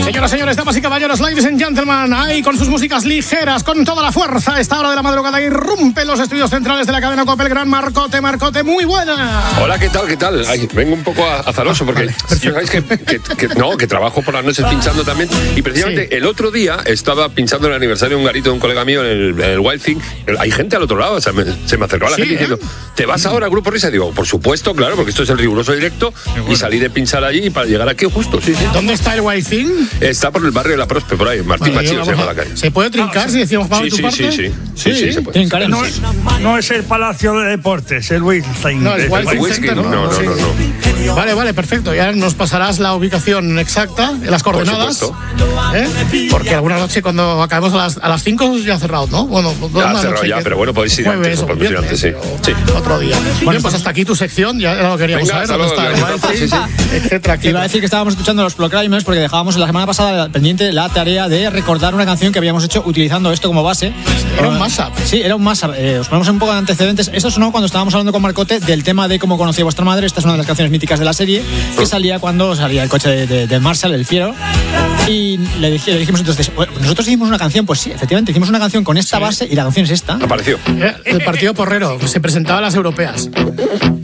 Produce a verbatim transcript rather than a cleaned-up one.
Señoras, señores, damas y caballeros, ladies and gentlemen, ahí con sus músicas ligeras, con toda la fuerza, a esta hora de la madrugada irrumpe los estudios centrales de la cadena COPE, el gran Marcote. Marcote, muy buena. Hola, ¿qué tal? ¿Qué tal? Ay, vengo un poco azaroso porque vale, yo sabéis que, que, que no, que trabajo por las noches pinchando también. Y precisamente sí. El otro día estaba pinchando el aniversario de un garito de un colega mío en el, en el Wild Thing. Hay gente al otro lado, o sea, me, se me acercó a la sí, gente ¿eh? diciendo, ¿te vas ahora al Grupo Risa? Y digo, por supuesto, claro, porque esto es el riguroso directo. Bueno. Y salí de pinchar allí para llegar aquí justo. Sí, sí. ¿Dónde está el Wild Thing? Está por el barrio de la Prospe, por ahí. Martín vale, Machín se llama la calle. ¿Se puede trincar ah, si decimos para sí, tu sí, parte? Sí, sí, sí. Sí, sí, sí, se puede. Trincar, no, es, no es el Palacio de Deportes, el Wild Thing. No, el Wild Thing Center, no, no, no, no, no. Vale, vale, perfecto. Ya nos pasarás la ubicación exacta, las coordenadas. ¿Eh? Porque alguna noche cuando acabemos a las, a las cinco ya ha cerrado, ¿no? Bueno, ya ha cerrado ya, pero bueno, podéis ir antes, o podéis ir antes, sí. sí. Otro día. Bueno, Bien, pues hasta aquí tu sección, ya lo queríamos Venga, saber. ¿Dónde está el Wild Thing? Sí, sí. Etcétera. Iba a decir que estábamos escuchando los Proclaimers porque dejábamos la semana pasada pendiente la tarea de recordar una canción que habíamos hecho utilizando esto como base. Era un mashup. Sí, era un mashup. Eh, os ponemos un poco de antecedentes. Esto sonó cuando estábamos hablando con Marcote del tema de cómo conocía vuestra madre. Esta es una de las canciones míticas de la serie que salía cuando salía el coche de, de, de Marshall, el fiero. Y le, dije, le dijimos entonces, nosotros hicimos una canción, pues sí, efectivamente, hicimos una canción con esta sí. base y la canción es esta. Apareció. El partido porrero, que se presentaba a las europeas.